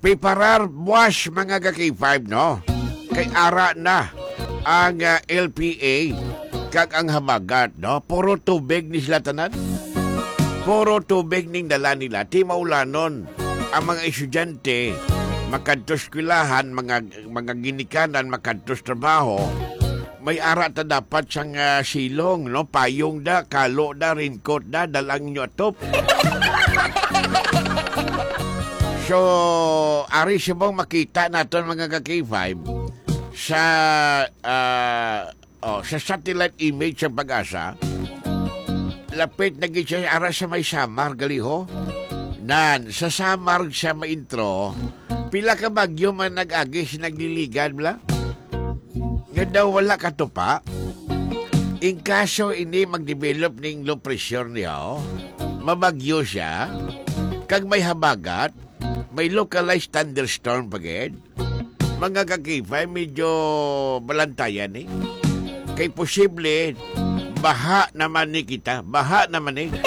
Piparar wash mga ka-K5, no? Kay ara na ang LPA kag ang hamagat, no? Puro tubig ni sila tanan. Puro tubig ning dala nila. Ti maulanon ang mga estudyante makadtos eskwelahan, mga ginikanan makadtos trabaho. May ara ta dapat sang silong, no? Payong da, kalo da, raincoat da, dalang nyo atop. So, ari siya bang makita natin mga ka-K5 sa sa satellite image sa Pag-asa. Lapit na siya ara sa may Samar, galiho. Nan, sa Samar siya maintro, pila ka bagyo man nag-agis, nagliligan, bla? Nga daw wala katupa. In kaso ini mag-develop ng low pressure niya, mabagyo siya, kag may habagat, may localized thunderstorm pagid. Mga ka-K5, medyo balantayan eh. Kay posible, baha naman ni kita. Baha naman eh.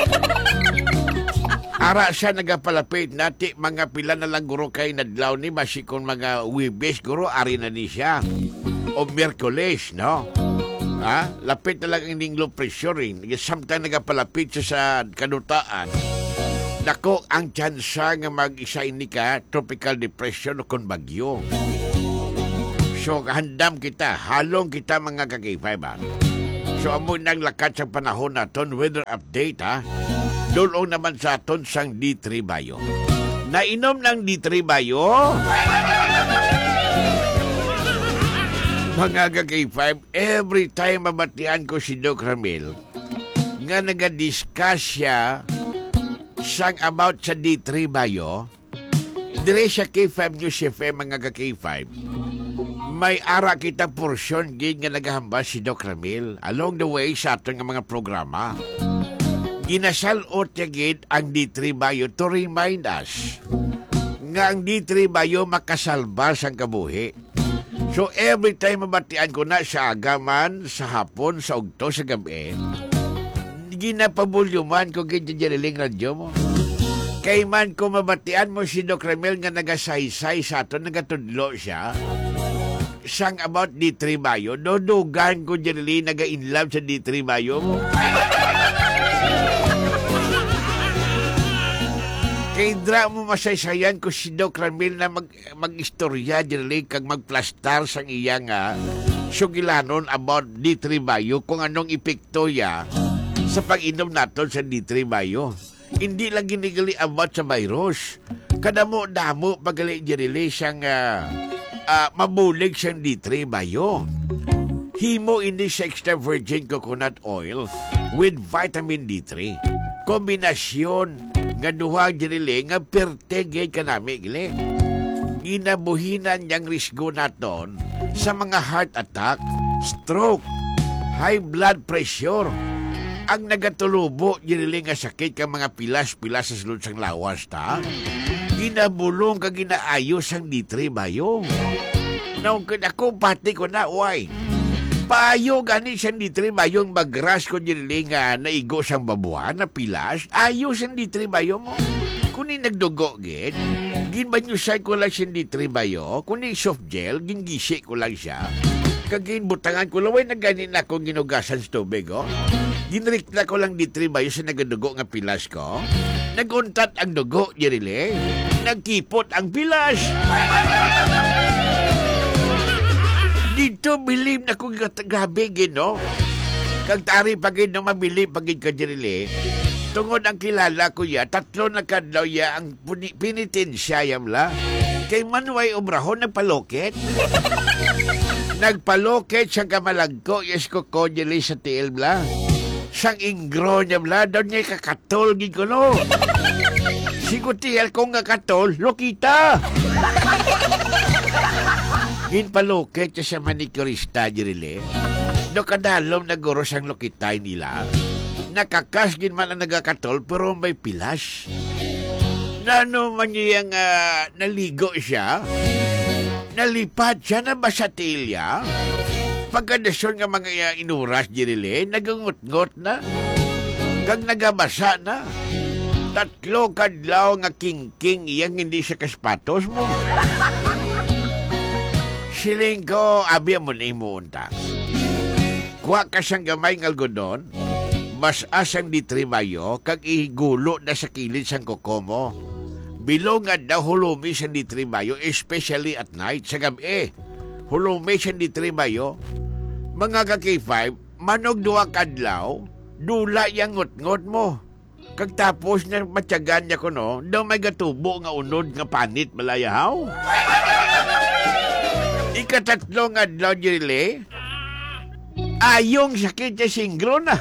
Ara siya nagapalapit nati mga pila na lang guro kay nadlaw ni masikon mga Wibes guro ari na ni siya. O Miyerkules, no? Ha? Lapit na lang ang low pressure rin. Sometimes nagapalapit siya sa kadutaan. Dako ang tsansa nga mag-isa ini ka tropical depression o kon bagyo. So, handam kita, halong kita mga ka-K5, ha? So, amo nang lakat sa panahon naton, weather update, ha? Doon naman sa aton sang D3 Bayo. Nainom ng D3 Bayo? Mga ka-K5, every time mabatian ko si Doc Ramil, nga naga-discuss siya sang about sa D3 Bayo, dire sa K5 News FM mga ka-K5, may ara kita porsyon gid nga nagahambas si Doc Ramil along the way sa aton nga mga programa. Ginasalot niya gid ang D3 Bayo to remind us nga ang D3 Bayo makasalba sang kabuhi. So every time mabatian ko na sa agaman, sa hapon, sa ugto, sa gabi, ginapabulyuman ko gid jeriling radyo mo. Kay man ko mabatian mo si Doc Ramil nga nagasaysay sa aton, nagatudlo siya sang about D3 Bayo, dodugan ko jeriling naga-inlove sa D3 Bayo mo. Kay dra mo masaysayan ko si Doc Ramil na mag-istorya jeriling kag magplastar sang iya nga sugilanon about D3 Bayo kung anong epekto ya sa pag-inom naton sa D3 Bayo. Hindi lang ginigali about sa virus. Kadamo-damo pagali jeriling siyang mabulig siyang D3 Bayo. Himo ini sa extra virgin coconut oil with vitamin D3. Kombinasyon nga duha jeriling nga pertegay kanami gili. Ginabuhinan niyang risgo naton sa mga heart attack, stroke, high blood pressure. Ang nagatulubo jeriling nga sakit ka mga pilas-pilas sa sulod sang lawas ta. Ginabulong ka ginaayos ang D3 Bayo. Naong ako pati ko na, uy. Payo gani siyang D3 Bayo ang bagras ko jeriling nga naigo sang babuan na pilas. Ayos ang D3 Bayo mo. Kuni nagdugo gid, ginbanyusay ko lang siyang D3 Bayo. Kuni soft gel, gingisi ko lang siya. Kagin butangan ko laway na ganin akong ginugasan sa tubig, oh. Ginrikla ko lang D3 Bayo sa nagadugo nga pilas ko. Naguntat ang dugo, jeriling. Nagkipot ang pilas. Dito, bilib na kong grabe, no? Kag tari pagin no mabilib pagin ka jeriling. Tungod ang kilala ko ya, 3 na kadlaw ya ang pinitensya yamla. Kay Manuay Obrahon nagpaloket. Nagpaloket siyang kamalagko, yes ko jeriling sa tiil bla. Sang ingro niya bla, doon niya kakatol gid ko no. Sigutihal kong kakatol, lokita. Ginpaloket siya sa manicurista jeriling. No kadalom na guro sang lokitay nila. Nakakas gin man ang nagakatol pero may pilas. Nano man niyang naligo siya. Nalipad siya na basatilya. Pagkadasyon nga mga inuras jeriling, nagangot-ngot na. Kag nagabasa na. Tatlo kadlaw nga king-king iyang hindi siya kaspatos mo. Siling ko, abi mo na imuunta. Kuha ka siyang gamay ng algodon, mas asang di tribayo, kag ihigulo na sa kilid sang kuko mo. Bilongad daw hulumi siyang di tribayo, especially at night, sa gabi. Hulumi siyang di tribayo. Mga ka-K5, manog duwa kadlaw, dula yang ngot-ngot mo. Kag tapos na matyagan niya ko no, daw may gatubo nga unod nga panit malayahaw. Ikatatlo nga adlaw dili, ayong sakit niya singro na.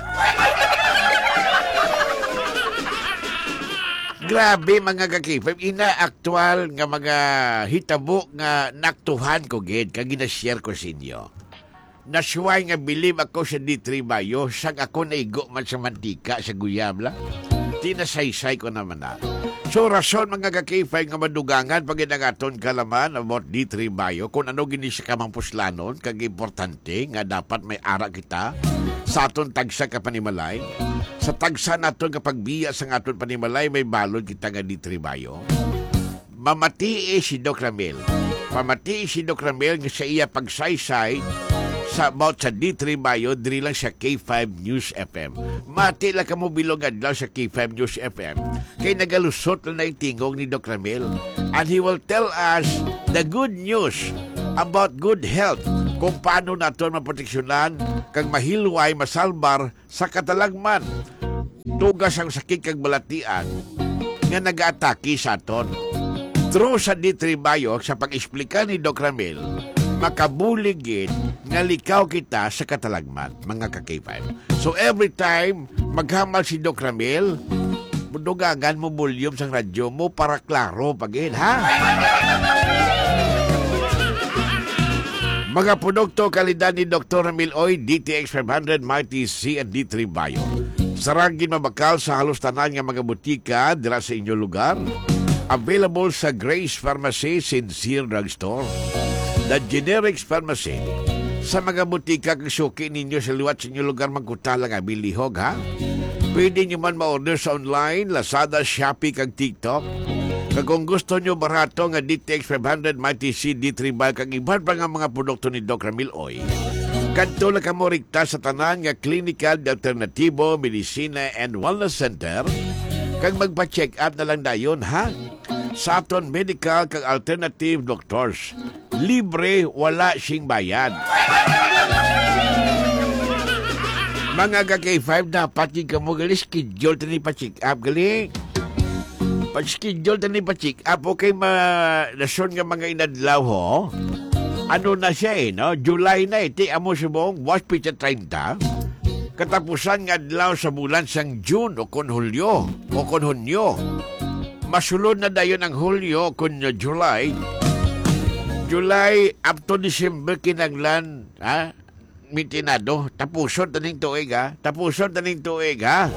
Grabe mga kakipay, ina-aktual nga mga hitabo nga naktuhan ko gid, kag ginashare ko sa inyo. Nasway nga bilib ako sa D3 Bayo, sang ako naigo man sa mantika sa guyam lang. Tinasaysay ko naman na. So, rason mga kakifay nga madugangan pag inangaton kalaman about D3 Bayo, kung ano gini siya kamang puslanon, kag importante nga dapat may ara kita sa aton tagsa ka panimalay. Sa tagsa naton kapag biya sa aton panimalay, may balod kita nga D3 Bayo. Mamati si Doc Ramil. Mamati si Doc Ramil nga sa iya pagsaysay sa about sa D3 Bayo, diri lang sa K5 News FM. Mati lang ka mo bilogad lang sa K5 News FM. Kay nagalusot na tingog ni Doc Ramil. And he will tell us the good news about good health. Kung paano natin maproteksyonan kag mahilway, masalbar sa katalagman. Tugas ang sakit kag balatian nga nag-atake sa aton. True sa D3 Bayo, sa pag-explika ni Doc Ramil, makabuligid nga likaw kita sa katalagman, mga ka-K5. So every time maghamal si Doc Ramil, dugagan mo volume sang radyo mo para klaro pagin, ha? Mga produkto kalidad ni Dr. Ramil Oy, DTX 500, Mighty C and D3 Bayo. Saragin mabakal sa halos tanan nga mga butika dira sa inyong lugar. Available sa Grace Pharmacy, Sincere Drugstore, The Generics Pharmacy. Sa mga butika kang suki ninyo sa liwat sa inyong lugar, magkutala nga bilihog, ha? Pwede nyo man ma-order sa online, Lazada, Shopee, kag TikTok. Kag kung gusto nyo barato nga DTX 500, Mighty C, D3 Bayo, kag iban pa nga mga produkto ni Doc Ramil Oy. Kadto lang ka mo rikta sa tanan nga Clinical, Alternativo, Medicina and Wellness Center. Kag magpa-check up na lang dayon, ha? Sa aton medical kag alternative doctors. Libre, wala sing bayad. Mga ka-K5, dapat yung ka mo gali schedule tani pa-check up gali. Pag-schedule tani pa-check up, okay nason nga mga inadlaw ho. Ano na siya no? July na iti amo subong was pizza 30. Katapusan nga adlaw sa bulan sang June o kon Hulyo o kon Hunyo. Masulod na dayon ang Hulyo kun July. July up to December kinaglan, ha? Mitinado. Tapuson taning tuig, ha? Tapuson taning tuig, ha?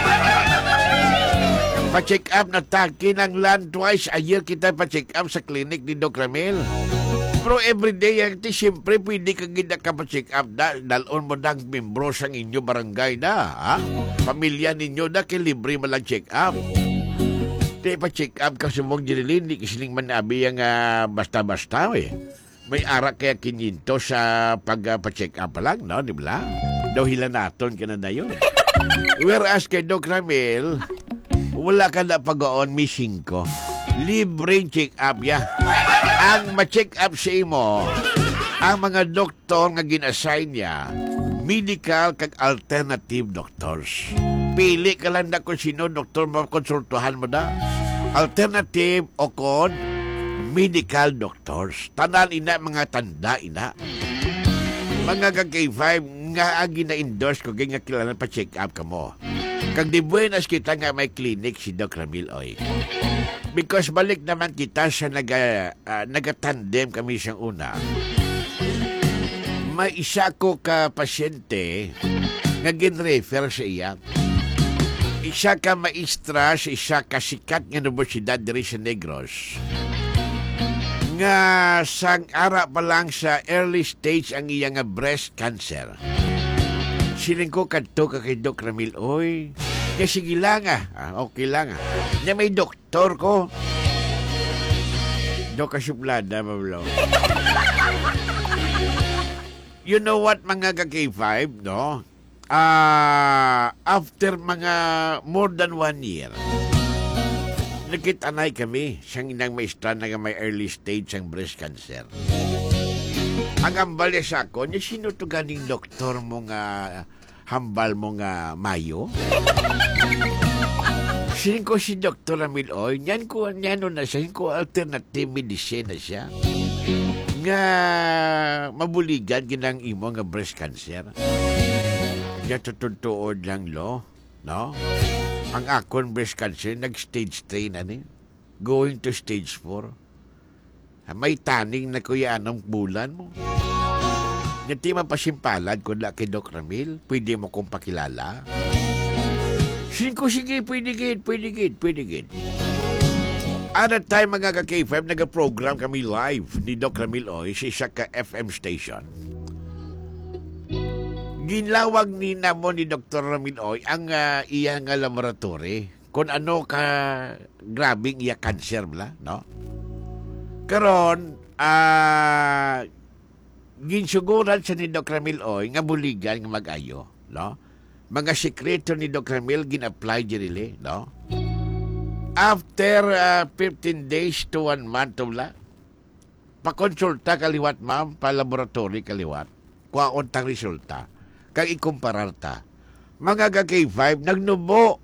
Pa-check up na ta. Kinaglan twice a year kita pa-check up sa clinic ni Doc Ramil. Pero everyday, siyempre pwede kang gina ka pa-check up dalon mo dang membro sang inyo barangay na, ha? Pamilya ninyo na libre malang check up. Di pa-check up ka sumong Jirilin, di kisiling man abi ang basta-basta, eh. May ara kaya 500 sa pag-pa-check up lang, no? Di ba? Daw hilanaton ka na yun. Whereas kay Doc Ramil, wala ka na pag-on, missing ko. Libreng check up, ya. Ang ma-check up sa imo, ang mga doktor nga gin-assign niya, medical kag alternative doctors. Pili ka lang na kung sino doktor mo konsultuhan mo na. Alternative o kon medical doctors. Tanan ina mga tanda ina. Mga ka-K5 nga agi na-endorse ko nga kilala pa check up ka mo. Kag di buenas kita nga may clinic si Doc Ramil Oy. Because balik naman kita sa nagatandem kami siyang una. May isa ko ka pasyente nga gin-refer sa iya. Isa ka maestra sa isa ka sikat nga universidad diri sa Negros. Nga sang ara pa lang sa early stage ang iya nga breast cancer. Siling ko kadto ka kay Doc Ramil Oy. Kaya sige lang okay lang Nya may doktor ko. Do ka suplada, Pablo. You know what, mga ka-K5, no? After mga more than 1 year, nakitanay kami siyang inang maestra na may early stage ang breast cancer. Ang ambal sa ako, niya sino to ganing doktor mo nga hambal mo nga Mayo? Sin ko si Dr. Amiloy, niyan na siya, ko alternative medicine na siya. Nga mabuligan ginang imo nga breast cancer. Nga tututuod lang no? Ang akon breast cancer, nag-stage 3 na ni. Going to stage 4. May taning na kuya anong bulan mo. Nga di mapasimpalad kung la kay Doc Ramil, pwede mo kong pakilala. Sige, pwede gid. At that time, mga ka-K5, nag-program kami live ni Doc Ramil Oy sa isa ka FM station. Ginlawag ni namo ni Dr. Ramil Oy ang iya nga laboratory kung ano ka grabing iya cancer bla, no? Karon, ginsuguran sa ni Dr. Ramil Oy nga buligan nga mag-ayo, no? Mga sekreto ni Dr. Ramil gin-apply dirili, no? After 15 days to 1 month bla, pakonsulta kaliwat ma'am, pa laboratory kaliwat, kuwaon tang resulta. Kag ikumparar ta. Mga ka-K5, nagnubo